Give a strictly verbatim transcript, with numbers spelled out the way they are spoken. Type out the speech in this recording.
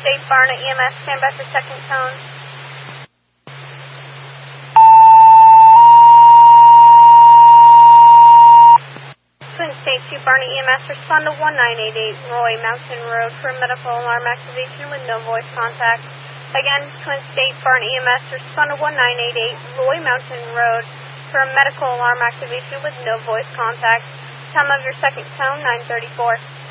State Barnet E M S, stand by for second tone. Twin State two Barnet E M S, respond to one nine eight eight Roy Mountain Road for medical alarm activation with no voice contact. Again, Twin State Barnet E M S, respond to one nine eight eight Roy Mountain Road for medical alarm activation with no voice contact. Time of your second tone, nine thirty-four.